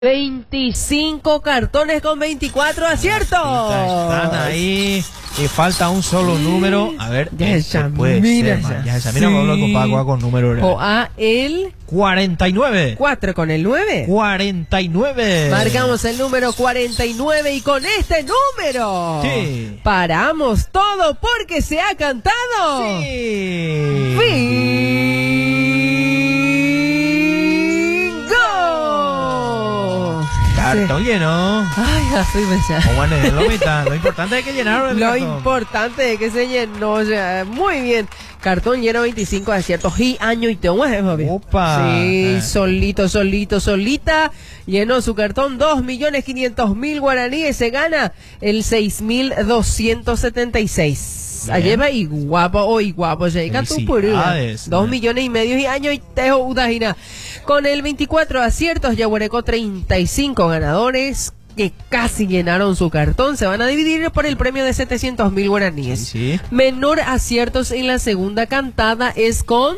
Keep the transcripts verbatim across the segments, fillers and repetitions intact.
veinticinco cartones con veinticuatro aciertos. Están ahí y falta un solo número. A ver, ya este puede mira ser, ya. ya esa. Mira, Pablo, Sí. compadre, con número. O a el cuarenta y nueve. cuatro con el nueve. cuarenta y nueve. Marcamos el número cuarenta y nueve y con este número Sí. paramos todo porque se ha cantado. Sí. ¡Bingo! Cartón lleno. Ay, así me sale. O bueno, es lo mitad. Lo importante es que llenaron el Lo cartón. importante es que se llenó, o sea, muy bien. Cartón lleno, veinticinco aciertos y año y te Opa. Sí, Eh. solito, solito, solita. Llenó su cartón, dos millones quinientos mil guaraníes. Se gana el seis mil doscientos setenta y seis. Ayer va y guapo, hoy guapo, llega tu Felicidades. Dos millones y medio y año y te udajina. Con el veinticuatro aciertos, Yaguareco treinta y cinco ganadores que casi llenaron su cartón. Se van a dividir por el premio de setecientos mil guaraníes. Sí, sí. Menor aciertos en la segunda cantada es con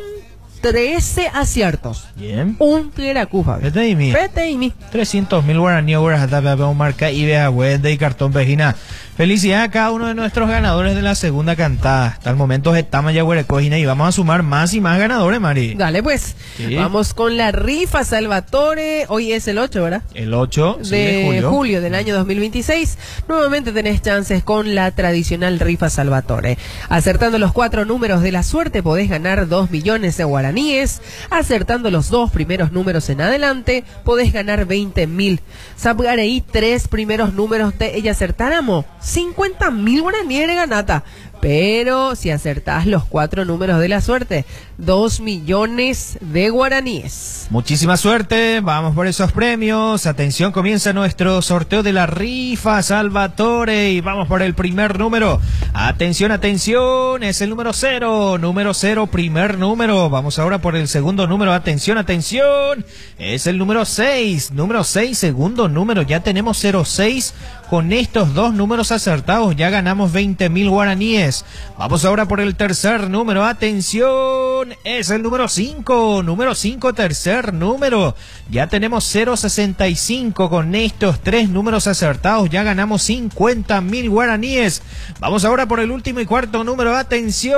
trece aciertos. Bien. Un tiracufa. Vete y mi. Vete y mi. trescientos mil guaraníes, hasta veo marca y vea web y cartón vejina. Felicidades a cada uno de nuestros ganadores de la segunda cantada. Hasta el momento estamos ya Guarecojina y vamos a sumar más y más ganadores, Mari. Dale pues. Sí. Vamos con la rifa Salvatore. Hoy es el ocho, ¿verdad? El ocho de, sí, de julio. julio del año dos mil veintiséis. Nuevamente tenés chances con la tradicional rifa Salvatore. Acertando los cuatro números de la suerte podés ganar dos millones de guaraníes. Acertando los dos primeros números en adelante podés ganar veinte mil. Sabgareí tres primeros números de ella acertáramos cincuenta mil guaraníes de ganata. Pero si acertás los cuatro números de la suerte, dos millones de guaraníes. Muchísima suerte, vamos por esos premios. Atención, comienza nuestro sorteo de la rifa Salvatore y vamos por el primer número. Atención, atención, es el número cero, número cero, primer número. Vamos ahora por el segundo número, atención, atención, es el número seis, número seis, segundo número. Ya tenemos cero seis, con estos dos números acertados ya ganamos veinte mil guaraníes. Vamos ahora por el tercer número, atención, es el número cinco, número cinco, tercer número. Ya tenemos cero sesenta y cinco, con estos tres números acertados ya ganamos cincuenta mil guaraníes. Vamos ahora por el último y cuarto número, atención,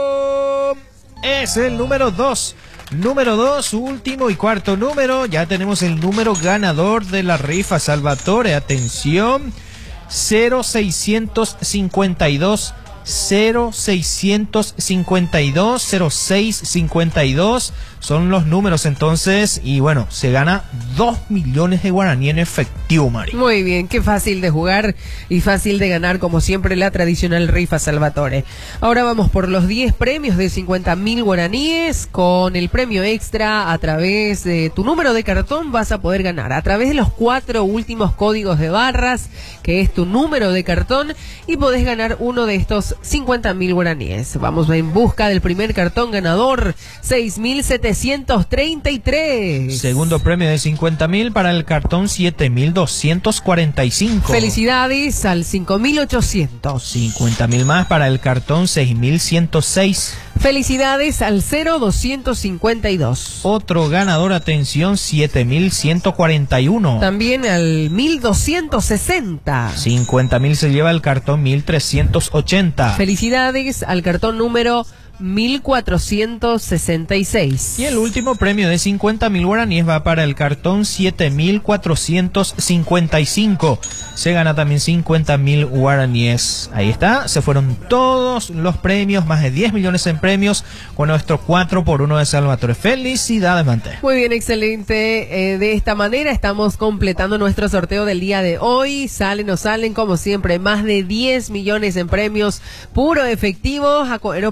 es el número dos. Número dos, último y cuarto número. Ya tenemos el número ganador de la rifa Salvatore. Atención, cero seiscientos cincuenta y dos, cero seiscientos cincuenta y dos, cero seis cincuenta y dos son los números entonces, y bueno, se gana dos millones de guaraní en efectivo, Mari. Muy bien, qué fácil de jugar y fácil de ganar, como siempre, la tradicional rifa Salvatore. Ahora vamos por los diez premios de cincuenta mil guaraníes. Con el premio extra, a través de tu número de cartón vas a poder ganar a través de los cuatro últimos códigos de barras, que es tu número de cartón, y podés ganar uno de estos cincuenta mil guaraníes. Vamos en busca del primer cartón ganador, seis mil setecientos treinta y tres. Segundo premio de cincuenta mil para el cartón siete mil doscientos cuarenta y cinco. Felicidades al cinco mil ochocientos. cincuenta mil más para el cartón seis mil ciento seis. Felicidades al cero doscientos cincuenta y dos. Otro ganador, atención, siete mil ciento cuarenta y uno. También al mil doscientos sesenta. cincuenta mil se lleva el cartón mil trescientos ochenta. Felicidades al cartón número mil cuatrocientos sesenta y seis. Y el último premio de cincuenta mil guaraníes va para el cartón siete mil cuatrocientos cincuenta y cinco. Se gana también cincuenta mil guaraníes. Ahí está, se fueron todos los premios, más de diez millones en premios con nuestro cuatro por uno de Salvatore. Felicidades, Mante. Muy bien, excelente. Eh, de esta manera estamos completando nuestro sorteo del día de hoy. Salen o salen, como siempre, más de diez millones en premios puro efectivo.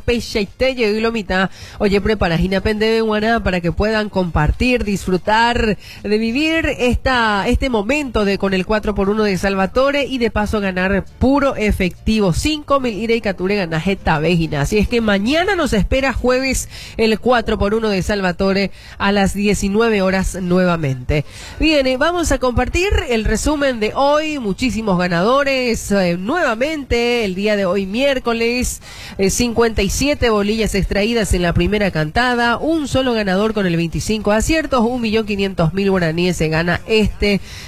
Y lo mitad. Oye, prepara Gina Pende Guaná para que puedan compartir, disfrutar de vivir esta este momento de con el cuatro por uno de Salvatore y de paso ganar puro efectivo. cinco mil ira y cature ganajeta vegina. Así es que mañana nos espera jueves el cuatro por uno de Salvatore a las diecinueve horas nuevamente. Bien, eh, vamos a compartir el resumen de hoy. Muchísimos ganadores eh, nuevamente el día de hoy miércoles. eh, cincuenta y siete bolivianos colillas extraídas en la primera cantada, un solo ganador con el veinticinco aciertos, un millón quinientos mil guaraníes se gana este